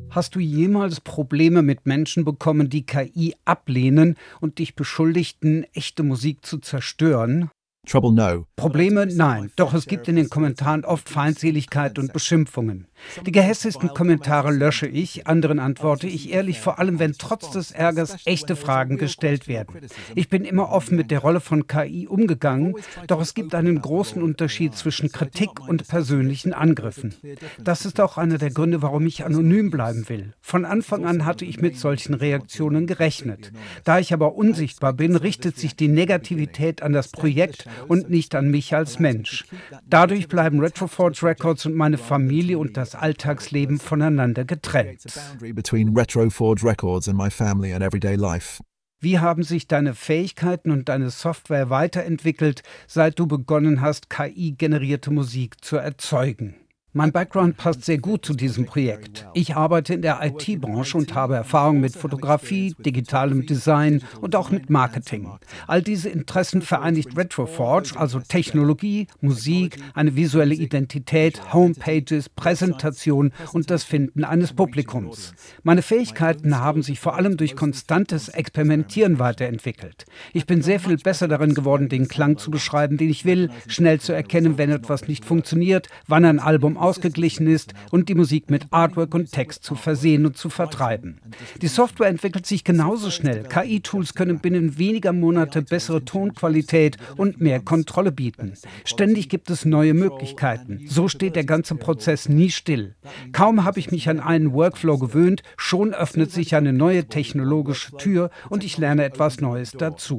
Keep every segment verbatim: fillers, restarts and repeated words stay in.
Hast du jemals Probleme mit Menschen bekommen, die K I ablehnen und dich beschuldigten, echte Musik zu zerstören? Trouble, no. Probleme? Nein. Doch es gibt in den Kommentaren oft Feindseligkeit und Beschimpfungen. Die gehässigsten Kommentare lösche ich, anderen antworte ich ehrlich, vor allem wenn trotz des Ärgers echte Fragen gestellt werden. Ich bin immer offen mit der Rolle von K I umgegangen, doch es gibt einen großen Unterschied zwischen Kritik und persönlichen Angriffen. Das ist auch einer der Gründe, warum ich anonym bleiben will. Von Anfang an hatte ich mit solchen Reaktionen gerechnet. Da ich aber unsichtbar bin, richtet sich die Negativität an das Projekt und nicht an mich als Mensch. Dadurch bleiben Retroforge Records und meine Familie und das Alltagsleben voneinander getrennt. Wie haben sich deine Fähigkeiten und deine Software weiterentwickelt, seit du begonnen hast, K I-generierte Musik zu erzeugen? Mein Background passt sehr gut zu diesem Projekt. Ich arbeite in der I T-Branche und habe Erfahrung mit Fotografie, digitalem Design und auch mit Marketing. All diese Interessen vereinigt Retroforge, also Technologie, Musik, eine visuelle Identität, Homepages, Präsentation und das Finden eines Publikums. Meine Fähigkeiten haben sich vor allem durch konstantes Experimentieren weiterentwickelt. Ich bin sehr viel besser darin geworden, den Klang zu beschreiben, den ich will, schnell zu erkennen, wenn etwas nicht funktioniert, wann ein Album ausgeglichen ist und die Musik mit Artwork und Text zu versehen und zu vertreiben. Die Software entwickelt sich genauso schnell. K I-Tools können binnen weniger Monate bessere Tonqualität und mehr Kontrolle bieten. Ständig gibt es neue Möglichkeiten. So steht der ganze Prozess nie still. Kaum habe ich mich an einen Workflow gewöhnt, schon öffnet sich eine neue technologische Tür und ich lerne etwas Neues dazu.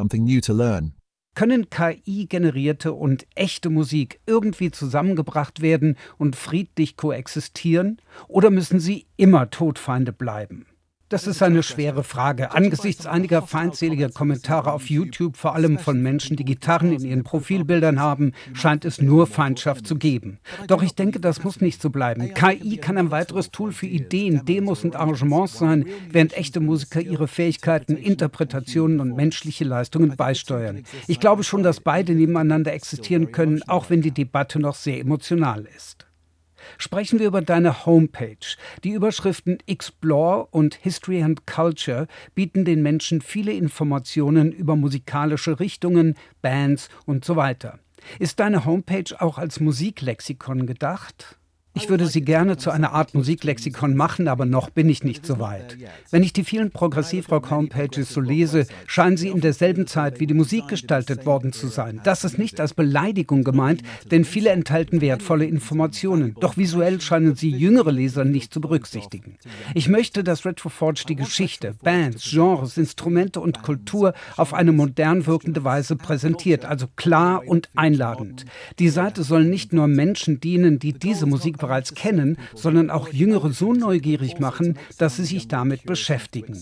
Können K I-generierte und echte Musik irgendwie zusammengebracht werden und friedlich koexistieren? Oder müssen sie immer Todfeinde bleiben? Das ist eine schwere Frage. Angesichts einiger feindseliger Kommentare auf YouTube, vor allem von Menschen, die Gitarren in ihren Profilbildern haben, scheint es nur Feindschaft zu geben. Doch ich denke, das muss nicht so bleiben. K I kann ein weiteres Tool für Ideen, Demos und Arrangements sein, während echte Musiker ihre Fähigkeiten, Interpretationen und menschliche Leistungen beisteuern. Ich glaube schon, dass beide nebeneinander existieren können, auch wenn die Debatte noch sehr emotional ist. Sprechen wir über deine Homepage. Die Überschriften Explore und History and Culture bieten den Menschen viele Informationen über musikalische Richtungen, Bands und so weiter. Ist deine Homepage auch als Musiklexikon gedacht? Ich würde sie gerne zu einer Art Musiklexikon machen, aber noch bin ich nicht so weit. Wenn ich die vielen Progressivrock-Homepages so lese, scheinen sie in derselben Zeit wie die Musik gestaltet worden zu sein. Das ist nicht als Beleidigung gemeint, denn viele enthalten wertvolle Informationen. Doch visuell scheinen sie jüngere Leser nicht zu berücksichtigen. Ich möchte, dass Retroforge die Geschichte, Bands, Genres, Instrumente und Kultur auf eine modern wirkende Weise präsentiert, also klar und einladend. Die Seite soll nicht nur Menschen dienen, die diese Musik bereits kennen, sondern auch Jüngere so neugierig machen, dass sie sich damit beschäftigen.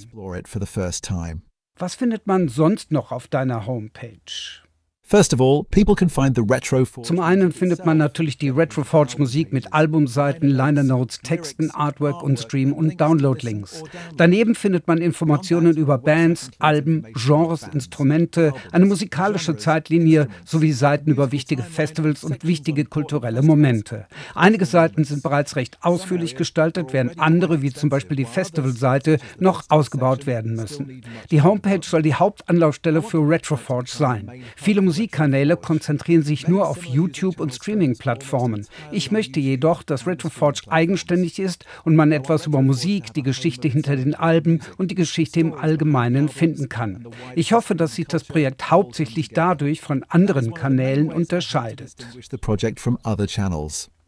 Was findet man sonst noch auf deiner Homepage? First of all, people can find the Retroforge. Zum einen findet man natürlich die Retroforge Musik mit Albumseiten, Liner Notes, Texten, Artwork und Stream- und Download-Links. Daneben findet man Informationen über Bands, Alben, Genres, Instrumente, eine musikalische Zeitlinie sowie Seiten über wichtige Festivals und wichtige kulturelle Momente. Einige Seiten sind bereits recht ausführlich gestaltet, während andere, wie zum Beispiel die Festivalseite, noch ausgebaut werden müssen. Die Homepage soll die Hauptanlaufstelle für Retroforge sein. Viele Musikkanäle konzentrieren sich nur auf YouTube und Streaming-Plattformen. Ich möchte jedoch, dass Retroforge eigenständig ist und man etwas über Musik, die Geschichte hinter den Alben und die Geschichte im Allgemeinen finden kann. Ich hoffe, dass sich das Projekt hauptsächlich dadurch von anderen Kanälen unterscheidet.